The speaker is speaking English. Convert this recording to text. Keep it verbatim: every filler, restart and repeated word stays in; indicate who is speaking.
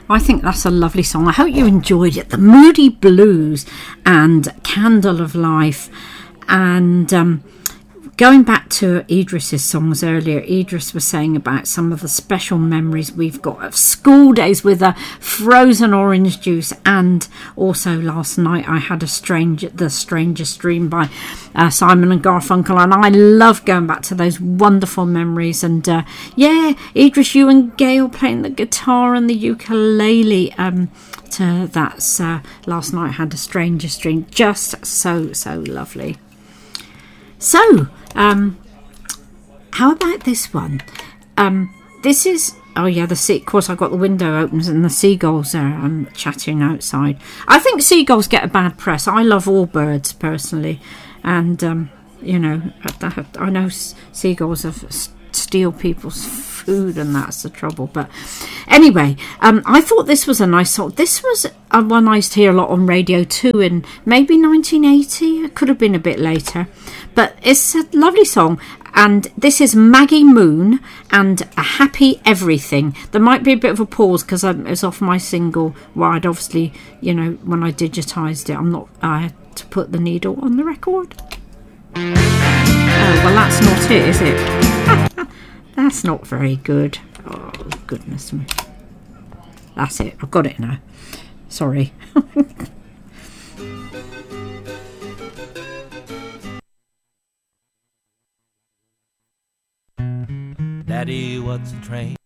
Speaker 1: I think that's a lovely song. I hope you enjoyed it. The Moody Blues and Candle of Life. And um, going back to Idris's songs earlier, Idris was saying about some of the special memories we've got of school days with a frozen orange juice, and also last night I had a strange, The Strangest Dream by uh, Simon and Garfunkel, and I love going back to those wonderful memories. And uh, yeah, Idris, you and Gail playing the guitar and the ukulele um, to that's uh, Last Night I Had a Strangest Dream. Just so, so lovely. So, um, how about this one? Um, this is, oh yeah, the sea, of course I've got the window open and the seagulls are um, chatting outside. I think seagulls get a bad press. I love all birds personally. And, um, you know, I, I know seagulls have steal people's food and that's the trouble. But anyway, um, I thought this was a nice song. This was a one I used to hear a lot on radio too in maybe nineteen eighty. It could have been a bit later. But it's a lovely song, and this is Maggie Moon and A Happy Everything. There might be a bit of a pause because it's off my single wide. Obviously, you know, when I digitised it, I'm not. I had to put the needle on the record. Oh well, that's not it, is it? That's not very good. Oh goodness me. That's it. I've got it now. Sorry.
Speaker 2: Daddy, what's a train?